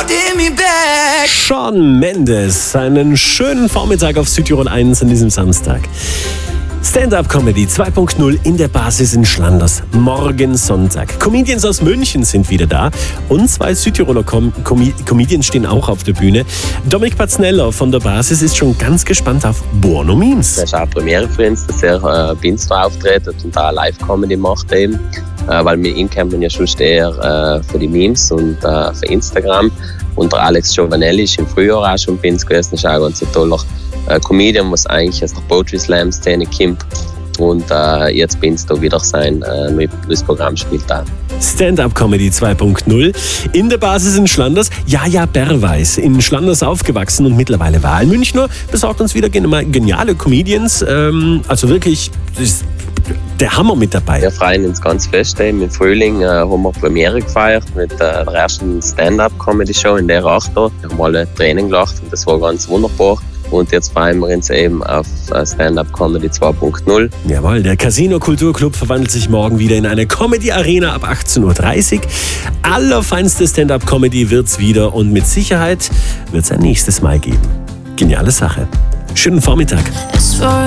holding me back. Shawn Mendes, einen schönen Vormittag auf Südtirol 1 an diesem Samstag. Stand-Up-Comedy 2.0 in der Basis in Schlanders. Morgen Sonntag. Comedians aus München sind wieder da. Und 2 Südtiroler Comedians stehen auch auf der Bühne. Dominik Paznello von der Basis ist schon ganz gespannt auf Buono Memes. Das ist auch eine Premiere für uns, dass er bei uns da auftritt und da Live-Comedy macht eben. Weil mit ihm kennt man ja schon eher für die Memes und für Instagram. Und der Alex Giovanelli ist im Frühjahr auch schon bei uns gewesen. Das ist auch ganz ein toller Comedian, was eigentlich aus der Poetry Slam Szene kommt. Und jetzt bei uns da wieder sein neues Programm spielt da. Stand-Up-Comedy 2.0 in der Basis in Schlanders. Jaja Berweis, in Schlanders aufgewachsen und mittlerweile Wahlmünchner, besorgt uns wieder geniale Comedians. Also wirklich, das ist der Hammer mit dabei. Wir freuen uns ganz fest. Im Frühling haben wir Premiere gefeiert mit der ersten Stand-Up-Comedy-Show in der Achter. Wir haben alle Tränen gelacht und das war ganz wunderbar. Und jetzt freuen wir uns eben auf Stand-Up-Comedy 2.0. Jawohl, der Casino Kulturclub verwandelt sich morgen wieder in eine Comedy-Arena ab 18.30 Uhr. Allerfeinste Stand-Up-Comedy wird's wieder und mit Sicherheit wird es ein nächstes Mal geben. Geniale Sache. Schönen Vormittag.